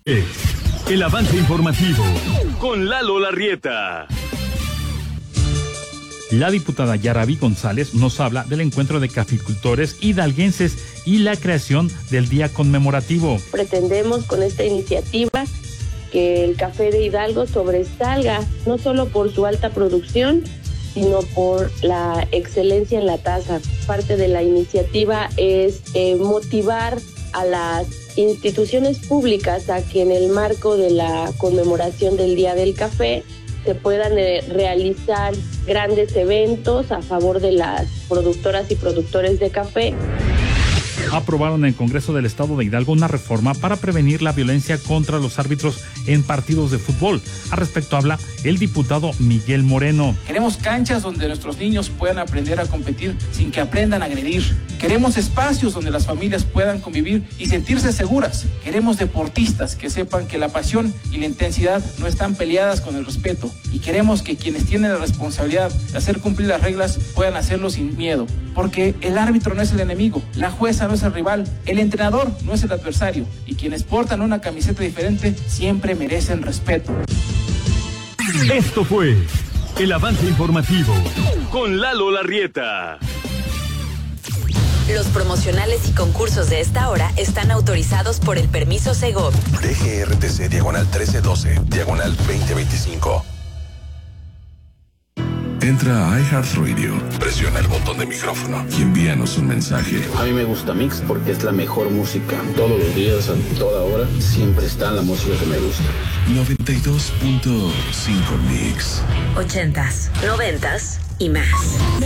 El avance informativo con Lalo Larrieta. La diputada Yaraví González nos habla del encuentro de caficultores hidalguenses y la creación del día conmemorativo. Pretendemos con esta iniciativa que el café de Hidalgo sobresalga, no solo por su alta producción, sino por la excelencia en la taza. Parte de la iniciativa es motivar a las instituciones públicas a que en el marco de la conmemoración del Día del Café se puedan realizar grandes eventos a favor de las productoras y productores de café. Aprobaron en el Congreso del Estado de Hidalgo una reforma para prevenir la violencia contra los árbitros en partidos de fútbol. Al respecto habla el diputado Miguel Moreno. Queremos canchas donde nuestros niños puedan aprender a competir sin que aprendan a agredir. Queremos espacios donde las familias puedan convivir y sentirse seguras. Queremos deportistas que sepan que la pasión y la intensidad no están peleadas con el respeto. Y queremos que quienes tienen la responsabilidad de hacer cumplir las reglas puedan hacerlo sin miedo. Porque el árbitro no es el enemigo, la jueza no es el rival, el entrenador no es el adversario. Y quienes portan una camiseta diferente siempre merecen respeto. Esto fue el avance informativo con Lalo Larrieta. Los promocionales y concursos de esta hora están autorizados por el permiso Segov. DGRTC /1312 /2025. Entra a iHeartRadio, presiona el botón de micrófono y envíanos un mensaje. A mí me gusta Mix porque es la mejor música. Todos los días, a toda hora, siempre está la música que me gusta. 92.5 Mix. 80s, 90s y más.